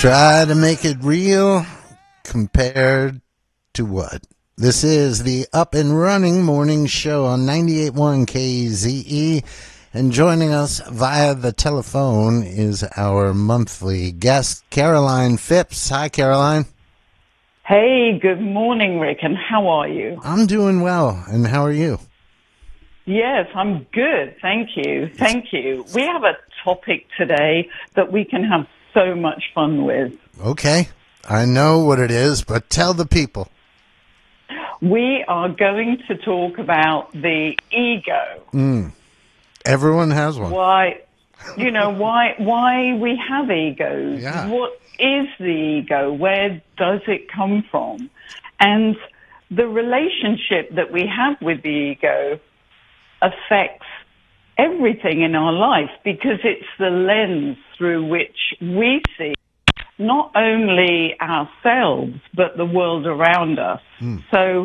Try to make it real compared to what? This is the Up and Running Morning Show on 98.1 KZE. And joining us via the telephone is our monthly guest, Caroline Phipps. Hi, Caroline. Hey, good morning, Rick, and how are you? I'm doing well, and how are you? Yes, I'm good. Thank you. Thank you. We have a topic today that we can have so much fun with. Okay. I know what it is, but tell the people. We are going to talk about the ego. Everyone has one. Why we have egos. Yeah. What is the ego? Where does it come from? And the relationship that we have with the ego affects everything in our life because it's the lens through which we see not only ourselves but the world around us. So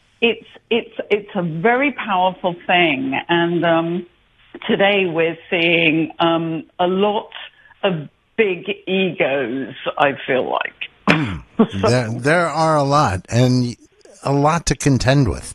it's a very powerful thing, and today we're seeing a lot of big egos, I feel like. There are a lot, and a lot to contend with.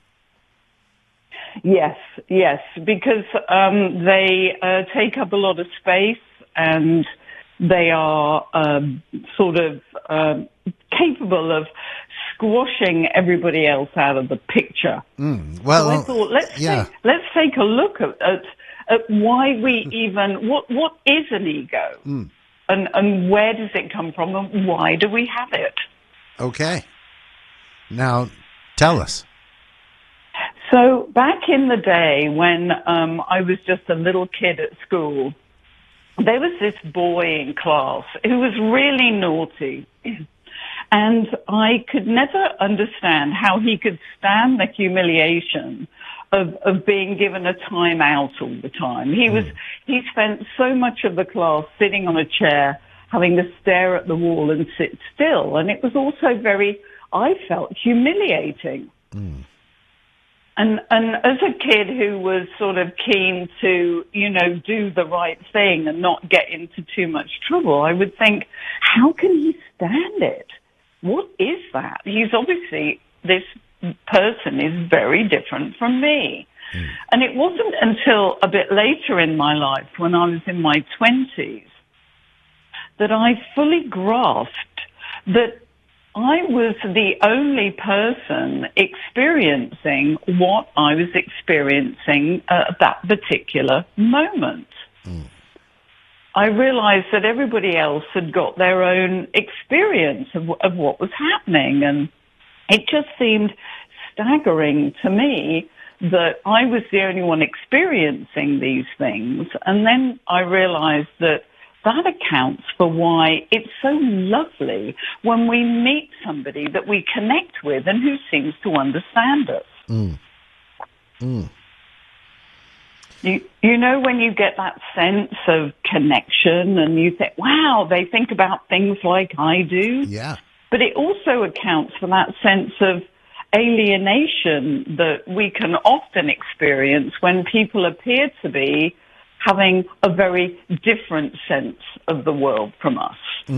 Yes, because they take up a lot of space, and they are sort of capable of squashing everybody else out of the picture. Well, So I thought, let's take a look at why we even what is an ego, and where does it come from, and why do we have it? Okay. Now, tell us. So back in the day when I was just a little kid at school, there was this boy in class who was really naughty. And I could never understand how he could stand the humiliation of being given a time out all the time. He spent so much of the class sitting on a chair, having to stare at the wall and sit still. And it was also very, I felt, humiliating. And as a kid who was sort of keen to, do the right thing and not get into too much trouble, I would think, how can he stand it? What is that? He's obviously, this person is very different from me. And it wasn't until a bit later in my life, when I was in my 20s, that I fully grasped that I was the only person experiencing what I was experiencing at that particular moment. I realized that everybody else had got their own experience of what was happening, and it just seemed staggering to me that I was the only one experiencing these things. And then I realized that accounts for why it's so lovely when we meet somebody that we connect with and who seems to understand us. You know, when you get that sense of connection and you think, wow, they think about things like I do. Yeah. But it also accounts for that sense of alienation that we can often experience when people appear to be having a very different sense of the world from us.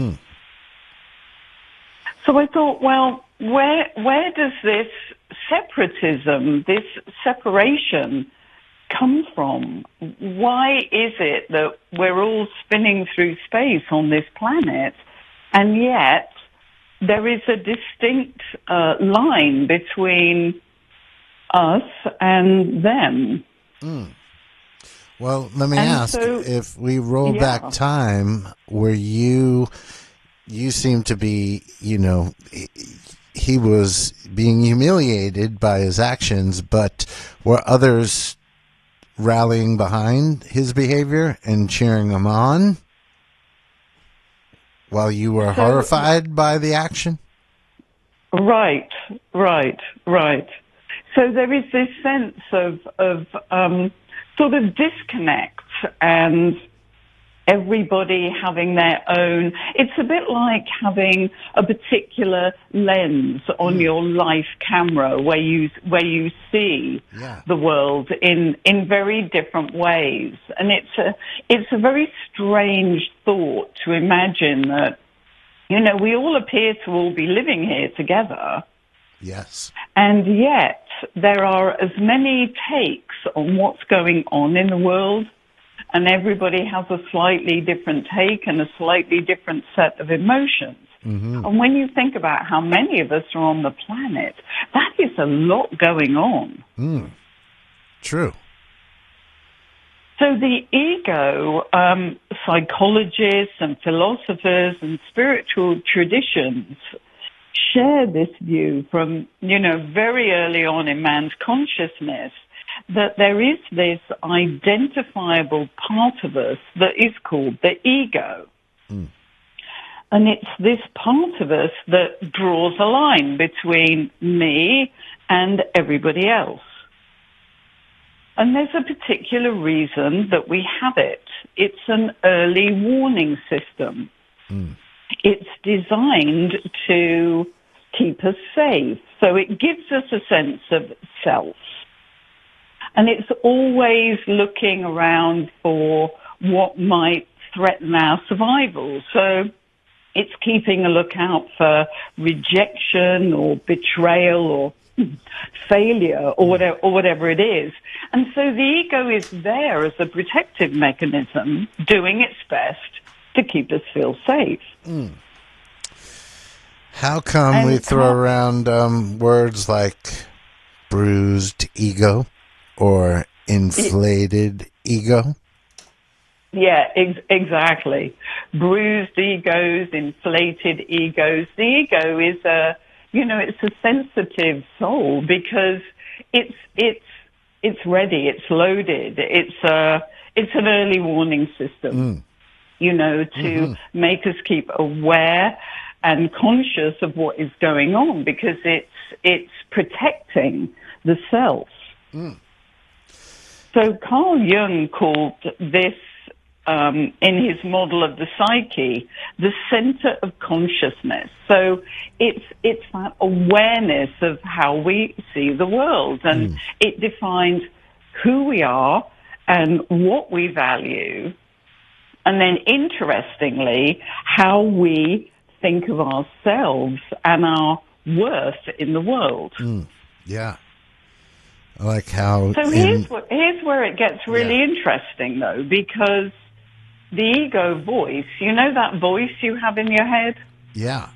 So I thought, well, where does this separatism, this separation come from? Why is it that we're all spinning through space on this planet, and yet there is a distinct line between us and them? Well, let me ask, if we roll back time, where you seem to be, he was being humiliated by his actions, but were others rallying behind his behavior and cheering him on while you were horrified by the action? Right. So there is this sense of sort of disconnect, and everybody having their own. It's a bit like having a particular lens on your life camera where you see the world in very different ways. And it's a very strange thought to imagine that You know, we all appear to all be living here together. Yes. And yet there are as many takes on what's going on in the world, and everybody has a slightly different take and a slightly different set of emotions. Mm-hmm. And when you think about how many of us are on the planet, that is a lot going on. True. So the ego, psychologists and philosophers and spiritual traditions share this view from, you know, very early on in man's consciousness that there is this identifiable part of us that is called the ego. And it's this part of us that draws a line between me and everybody else. And there's a particular reason that we have it. It's an early warning system. It's designed to keep us safe. So it gives us a sense of self. And it's always looking around for what might threaten our survival. So it's keeping a lookout for rejection or betrayal or failure or whatever it is. And so the ego is there as a protective mechanism, doing its best to keep us feel safe. How come we throw around words like bruised ego or inflated ego? Yeah, exactly. Bruised egos, inflated egos. The ego is it's a sensitive soul because it's ready, it's loaded, it's an early warning system, to make us keep aware and conscious of what is going on because it's protecting the self. So Carl Jung called this, in his model of the psyche, the center of consciousness. So it's that awareness of how we see the world, and it defines who we are and what we value, and then interestingly, how we think of ourselves and our worth in the world. Yeah. I like how... So here's where it gets really interesting, though, because the ego voice, you know that voice you have in your head? Yeah.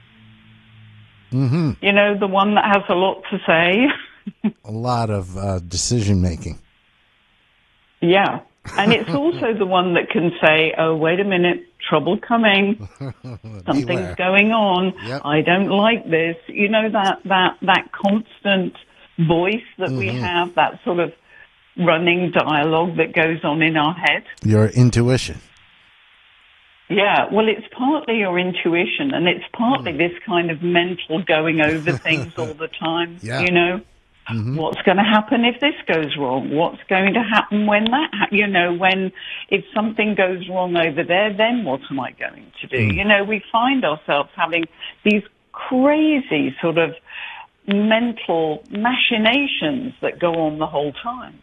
You know, the one that has a lot to say? A lot of decision-making. Yeah. And it's also the one that can say, oh, wait a minute, trouble coming. Something's going on. Yep. I don't like this. You know, that constant voice that we have, that sort of running dialogue that goes on in our head. Your intuition. Yeah, well, it's partly your intuition, and it's partly this kind of mental going over things all the time. Yeah. You know, what's going to happen if this goes wrong? What's going to happen when that, if something goes wrong over there, then what am I going to do? You know, we find ourselves having these crazy sort of mental machinations that go on the whole time.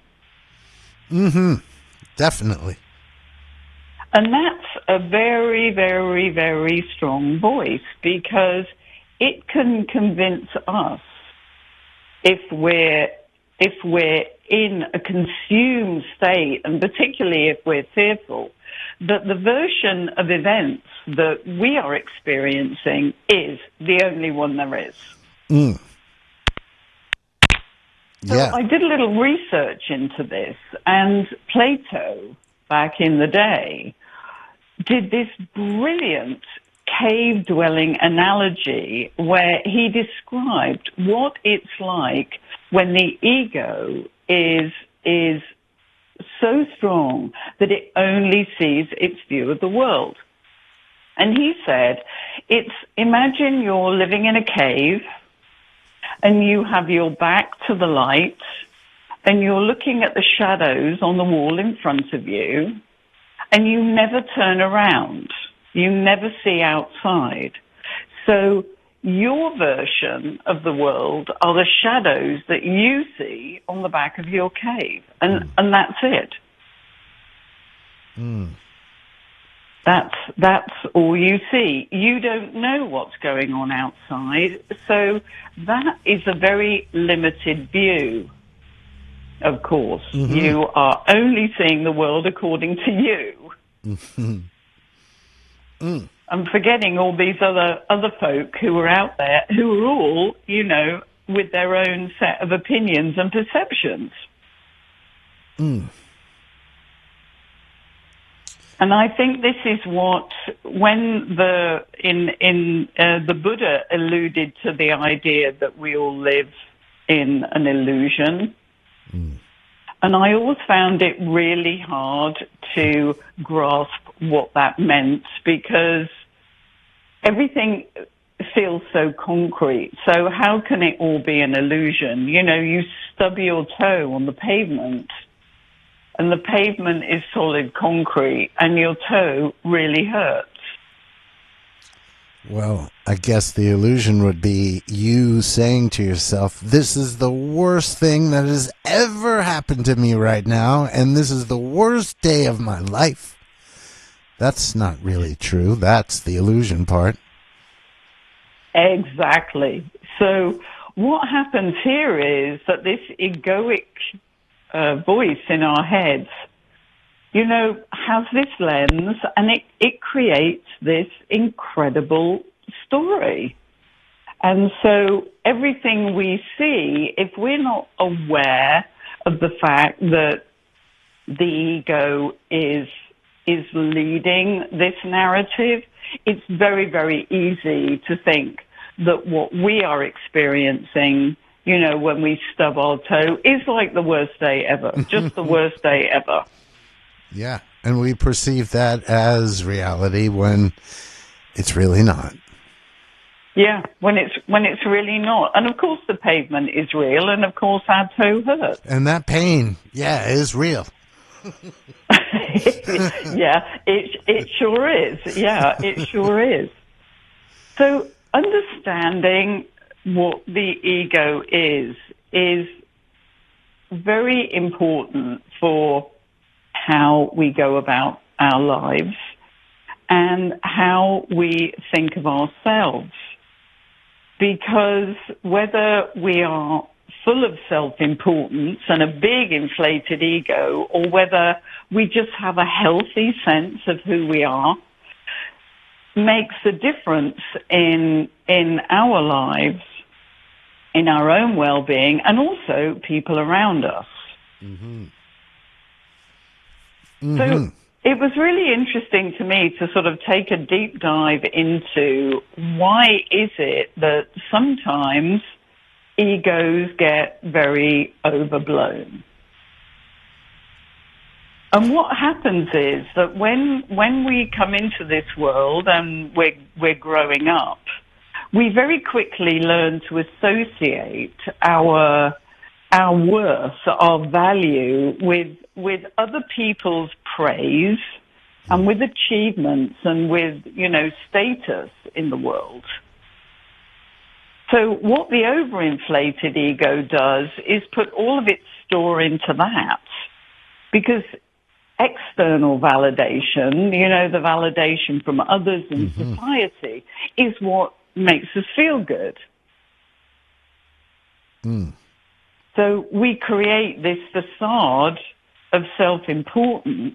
Definitely. And that's a very, very, very strong voice because it can convince us if we're in a consumed state, and particularly if we're fearful, that the version of events that we are experiencing is the only one there is. So I did a little research into this, and Plato, back in the day, did this brilliant cave-dwelling analogy where he described what it's like when the ego is so strong that it only sees its view of the world. And he said, imagine you're living in a cave and you have your back to the light and you're looking at the shadows on the wall in front of you, and you never turn around. You never see outside. So your version of the world are the shadows that you see on the back of your cave. And that's it. That's all you see. You don't know what's going on outside, so that is a very limited view. Of course, you are only seeing the world according to you. I'm forgetting all these other folk who are out there who are all, with their own set of opinions and perceptions. And I think this is what, when the Buddha alluded to the idea that we all live in an illusion. And I always found it really hard to grasp what that meant, because everything feels so concrete. So how can it all be an illusion? You stub your toe on the pavement, and the pavement is solid concrete, and your toe really hurts. Well, I guess the illusion would be you saying to yourself, this is the worst thing that has ever happened to me right now, and this is the worst day of my life. That's not really true. That's the illusion part. Exactly. So what happens here is that this egoic voice in our heads, has this lens, and it creates this incredible story. And so everything we see, if we're not aware of the fact that the ego is leading this narrative, it's very, very easy to think that what we are experiencing, when we stub our toe, is like the worst day ever, just the worst day ever. Yeah, and we perceive that as reality when it's really not. Yeah, when it's really not. And of course the pavement is real, and of course our toe hurts. And that pain, is real. Yeah, it sure is. Yeah, it sure is. So understanding what the ego is very important for how we go about our lives and how we think of ourselves. Because whether we are full of self-importance and a big inflated ego, or whether we just have a healthy sense of who we are, makes a difference in our lives, in our own well-being, and also people around us. So it was really interesting to me to sort of take a deep dive into why is it that sometimes egos get very overblown. And what happens is that when we come into this world and we're growing up, we very quickly learn to associate our worth, our value with other people's praise and with achievements and with, status in the world. So what the overinflated ego does is put all of its store into that, because external validation, the validation from others in society, is what makes us feel good. So we create this facade of self-importance,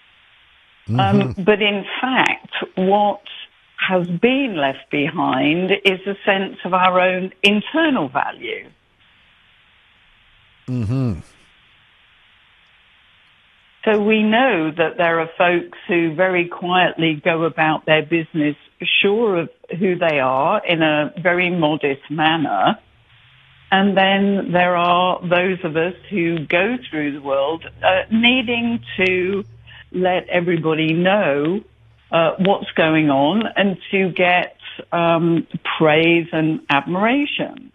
but in fact, what has been left behind is a sense of our own internal value. So we know that there are folks who very quietly go about their business sure of who they are in a very modest manner. And then there are those of us who go through the world needing to let everybody know what's going on and to get praise and admiration.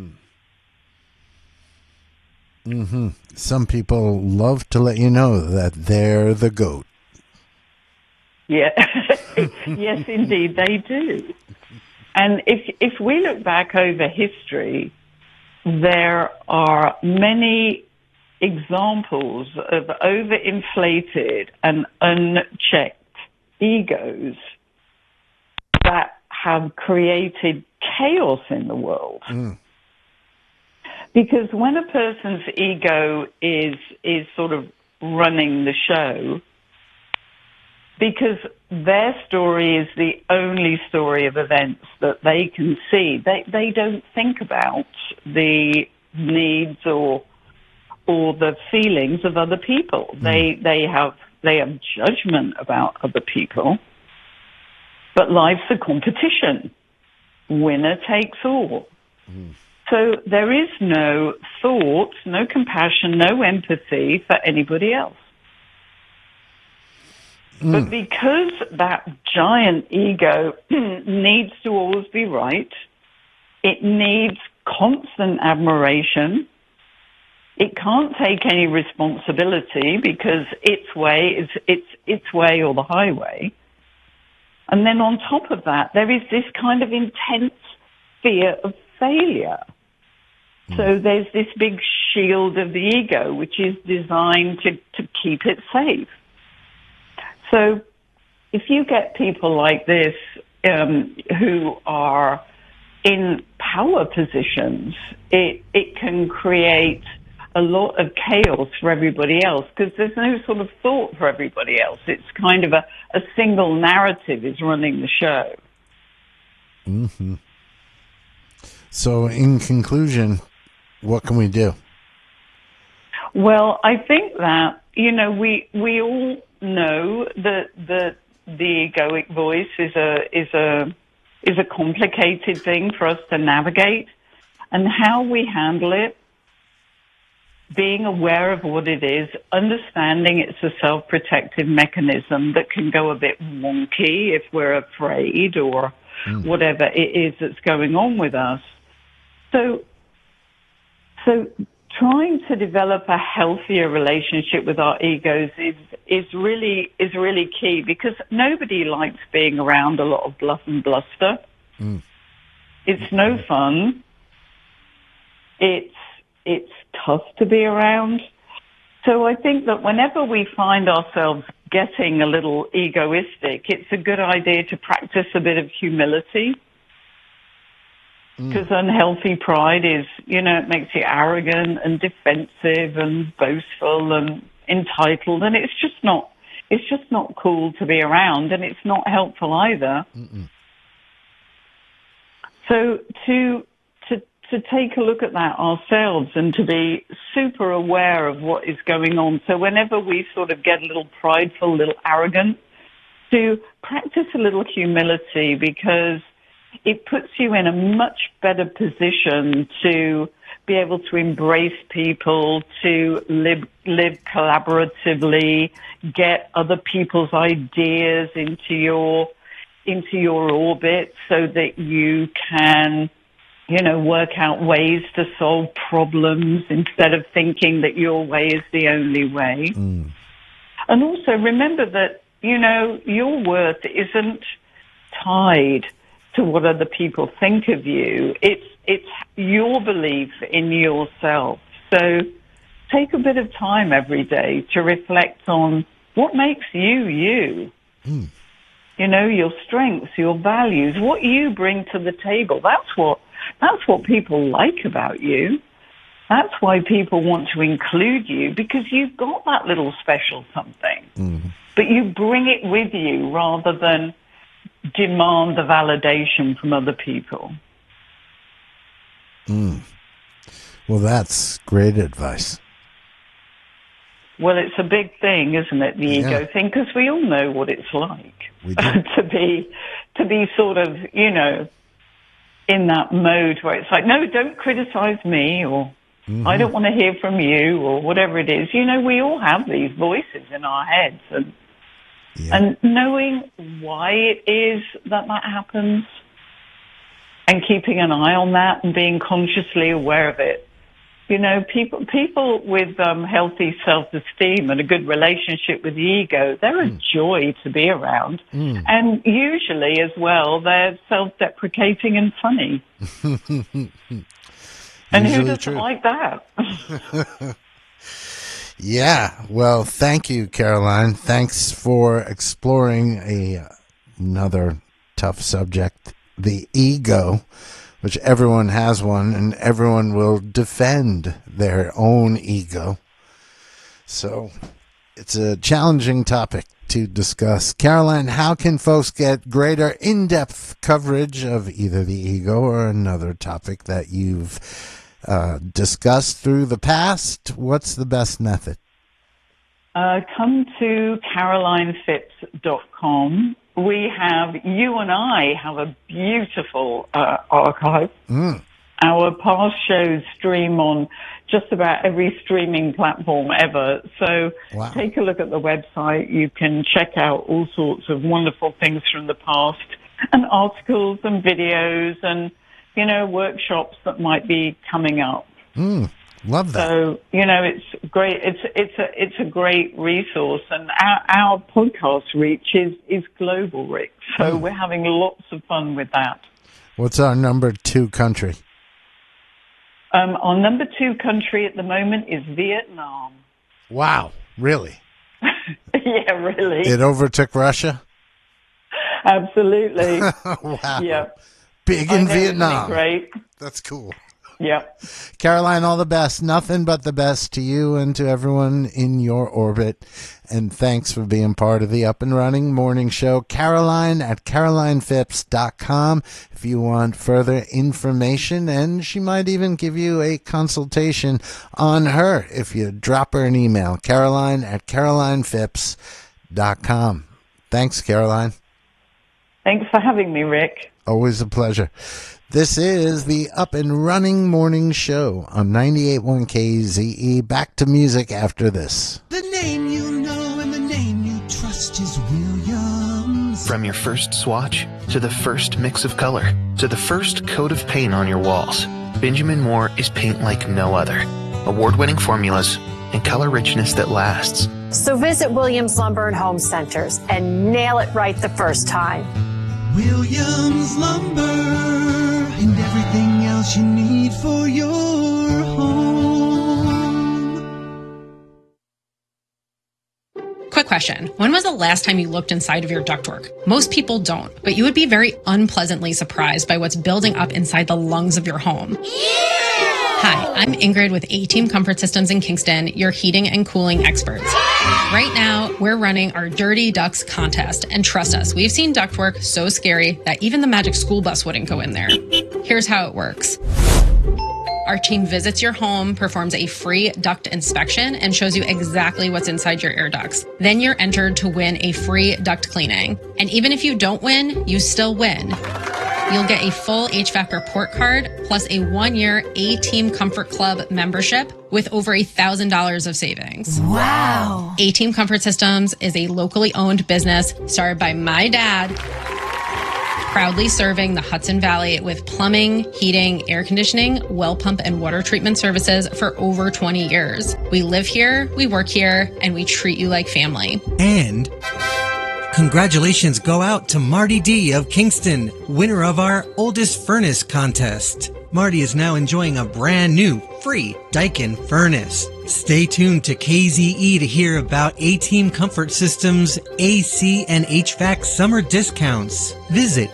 Some people love to let you know that they're the GOAT. Yeah, yes, indeed, they do. And if we look back over history, there are many examples of overinflated and unchecked egos that have created chaos in the world. Because when a person's ego is sort of running the show, because their story is the only story of events that they can see, they don't think about the needs or the feelings of other people. They have judgment about other people. But life's a competition. Winner takes all. So there is no thought, no compassion, no empathy for anybody else. But because that giant ego needs to always be right, it needs constant admiration. It can't take any responsibility because its way is its way or the highway. And then on top of that, there is this kind of intense fear of failure. So there's this big shield of the ego, which is designed to keep it safe. So if you get people like this who are in power positions, it can create a lot of chaos for everybody else because there's no sort of thought for everybody else. It's kind of a single narrative is running the show. So in conclusion, what can we do? Well, I think that, we all know that the egoic voice is a complicated thing for us to navigate, and how we handle it, being aware of what it is, understanding it's a self-protective mechanism that can go a bit wonky if we're afraid or whatever it is that's going on with us. So trying to develop a healthier relationship with our egos is really key, because nobody likes being around a lot of bluff and bluster. It's no fun. It's tough to be around. So I think that whenever we find ourselves getting a little egoistic, it's a good idea to practice a bit of humility. Because unhealthy pride is, it makes you arrogant and defensive and boastful and entitled, and it's just not cool to be around, and it's not helpful either. So to take a look at that ourselves and to be super aware of what is going on. So whenever we sort of get a little prideful, a little arrogant, to practice a little humility, because it puts you in a much better position to be able to embrace people, to live collaboratively, get other people's ideas into your orbit so that you can, work out ways to solve problems instead of thinking that your way is the only way. And also remember that, your worth isn't tied to what other people think of you. It's your belief in yourself. So take a bit of time every day to reflect on what makes you you. Your strengths, your values, what you bring to the table. That's what people like about you. That's why people want to include you, because you've got that little special something. But you bring it with you rather than demand the validation from other people. Well, that's great advice. Well, it's a big thing, isn't it, the ego thing? Because we all know what it's like to be sort of, in that mode where it's like, no, don't criticize me, or I don't want to hear from you, or whatever it is. We all have these voices in our heads, and knowing why it is that happens and keeping an eye on that and being consciously aware of it. People with healthy self-esteem and a good relationship with the ego, they're a joy to be around. And usually as well, they're self-deprecating and funny. And who doesn't like that? Yeah, well, thank you, Caroline. Thanks for exploring another tough subject, the ego, which everyone has one, and everyone will defend their own ego. So it's a challenging topic to discuss. Caroline, how can folks get greater in-depth coverage of either the ego or another topic that you've discussed through the past? What's the best method? Come to CarolinePhipps.com. You and I have a beautiful archive. Our past shows stream on just about every streaming platform ever. So Take a look at the website. You can check out all sorts of wonderful things from the past and articles and videos and, workshops that might be coming up. Love that. So, it's great. It's a great resource, and our podcast reach is global, Rick. So we're having lots of fun with that. What's our number 2 country? Our number 2 country at the moment is Vietnam. Wow, really? Yeah, really. It overtook Russia? Absolutely. Wow. Yeah. Big in Vietnam. Great. That's cool. Yep. Caroline, all the best. Nothing but the best to you and to everyone in your orbit. And thanks for being part of the Up and Running Morning Show. Caroline at CarolinePhipps.com if you want further information. And she might even give you a consultation on her if you drop her an email. Caroline at CarolinePhipps.com. Thanks, Caroline. Thanks for having me, Rick. Always a pleasure. This is the Up and Running Morning Show on 98.1 KZE. Back to music after this. The name you know and the name you trust is Williams. From your first swatch, to the first mix of color, to the first coat of paint on your walls, Benjamin Moore is paint like no other. Award-winning formulas and color richness that lasts. So visit Williams Lumber and Home Centers and nail it right the first time. Williams Lumber, and everything else you need for your home. Quick question. When was the last time you looked inside of your ductwork? Most people don't, but you would be very unpleasantly surprised by what's building up inside the lungs of your home. Hi, I'm Ingrid with A-Team Comfort Systems in Kingston, your heating and cooling experts. Right now, we're running our Dirty Ducts contest, and trust us, we've seen ductwork so scary that even the magic school bus wouldn't go in there. Here's how it works. Our team visits your home, performs a free duct inspection, and shows you exactly what's inside your air ducts. Then you're entered to win a free duct cleaning. And even if you don't win, you still win. You'll get a full HVAC report card plus a 1-year A-Team Comfort Club membership with over $1,000 of savings. Wow. A-Team Comfort Systems is a locally owned business started by my dad, proudly serving the Hudson Valley with plumbing, heating, air conditioning, well pump, and water treatment services for over 20 years. We live here, we work here, and we treat you like family. And congratulations go out to Marty D. of Kingston, winner of our Oldest Furnace contest. Marty is now enjoying a brand new free Daikin furnace. Stay tuned to KZE to hear about A-Team Comfort Systems AC and HVAC summer discounts. Visit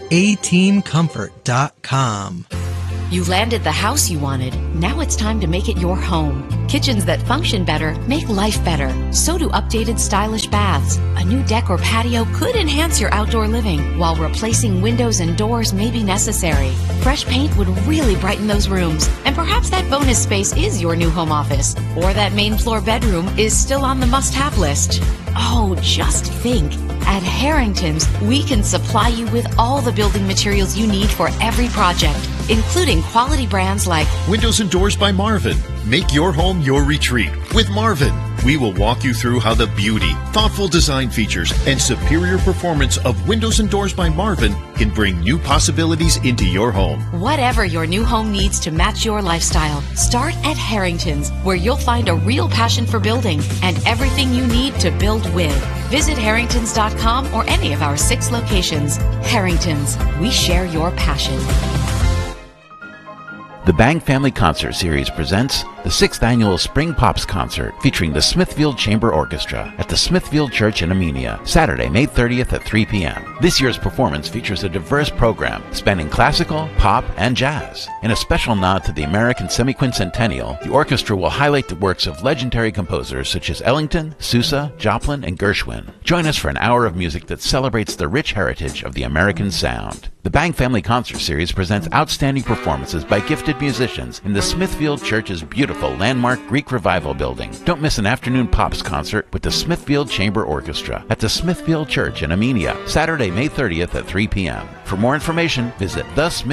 ateamcomfort.com. You landed the house you wanted. Now it's time to make it your home. Kitchens that function better make life better. So do updated stylish baths. A new deck or patio could enhance your outdoor living, while replacing windows and doors may be necessary. Fresh paint would really brighten those rooms. And perhaps that bonus space is your new home office, or that main floor bedroom is still on the must-have list. Oh, just think. At Harrington's, we can supply you with all the building materials you need for every project, including quality brands like Windows and Doors by Marvin. Make your home your retreat with Marvin. We will walk you through how the beauty, thoughtful design features, and superior performance of Windows and Doors by Marvin can bring new possibilities into your home. Whatever your new home needs to match your lifestyle, start at Harrington's, where you'll find a real passion for building and everything you need to build with. Visit harringtons.com or any of our 6 locations. Harringtons, we share your passion. The Bang Family Concert Series presents the 6th Annual Spring Pops Concert featuring the Smithfield Chamber Orchestra at the Smithfield Church in Amenia, Saturday, May 30th at 3 p.m. This year's performance features a diverse program spanning classical, pop, and jazz. In a special nod to the American semi-quincentennial, the orchestra will highlight the works of legendary composers such as Ellington, Sousa, Joplin, and Gershwin. Join us for an hour of music that celebrates the rich heritage of the American sound. The Bang Family Concert Series presents outstanding performances by gifted musicians in the Smithfield Church's beautiful landmark Greek Revival building. Don't miss an afternoon Pops concert with the Smithfield Chamber Orchestra at the Smithfield Church in Amenia, Saturday, May 30th at 3 p.m. For more information, visit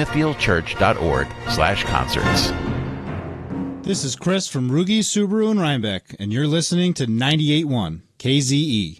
thesmithfieldchurch.org/concerts. This is Chris from Rugi Subaru in Rhinebeck, and you're listening to 98.1 KZE.